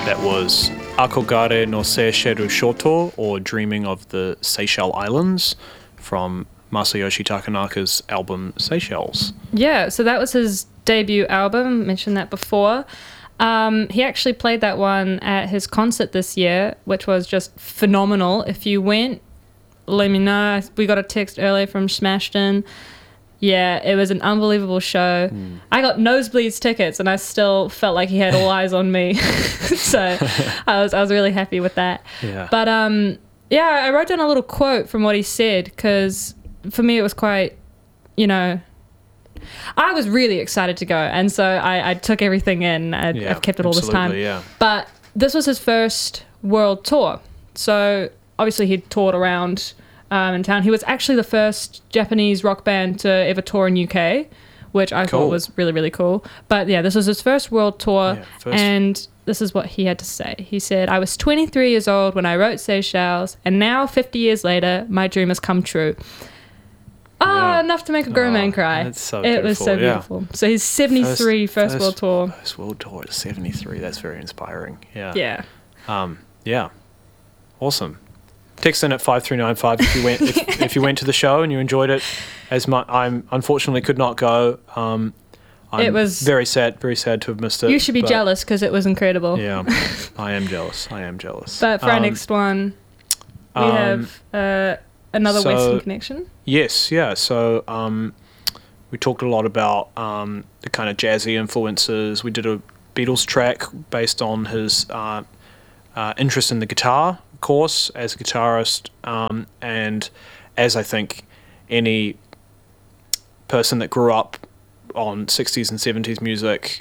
That was Akogare no Seishiru Shoto, or Dreaming of the Seychelles Islands, from Masayoshi Takanaka's album Seychelles. Yeah, so that was his debut album, mentioned that before. He actually played that one at his concert this year, which was just phenomenal. If you went, let me know. We got a text earlier from Smashton. Yeah, it was an unbelievable show. I got nosebleeds tickets and I still felt like he had all eyes on me. So I was really happy with that. Yeah. But yeah, I wrote down a little quote from what he said, because for me it was quite, I was really excited to go, and so I took everything in. I've kept it all this time. Yeah. But this was his first world tour. So obviously he'd toured around in town. He was actually the first Japanese rock band to ever tour in UK, which I thought was really, really cool. But yeah, this was his first world tour, and this is what he had to say. He said, "I was 23 years old when I wrote Seychelles, and now 50 years later, my dream has come true." Enough to make a grown man cry. That's so it was so beautiful. So he's 73, first world tour. First world tour at 73. That's very inspiring. Yeah. Yeah. Yeah. Awesome. Text in at 5395 if you went to the show and you enjoyed it as much. I unfortunately could not go. It was very sad to have missed it. You should be jealous, because it was incredible. Yeah, I am jealous. But for our next one, we have another Western connection. Yes, yeah. So we talked a lot about the kind of jazzy influences. We did a Beatles track based on his interest in the guitar, of course, as a guitarist, and as I think any person that grew up on 60s and 70s music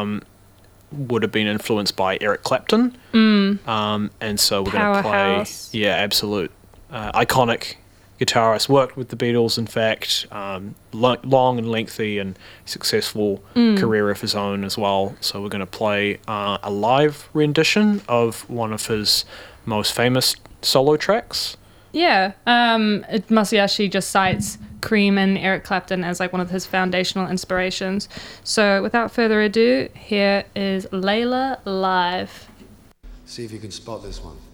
would have been influenced by Eric Clapton. And so we're going to play... Yeah, absolute. Iconic guitarist, worked with the Beatles, in fact, long and lengthy and successful career of his own as well. So we're going to play a live rendition of one of his most famous solo tracks. Yeah, Masayoshi just cites Cream and Eric Clapton as like one of his foundational inspirations. So without further ado, here is Layla live. See if you can spot this one.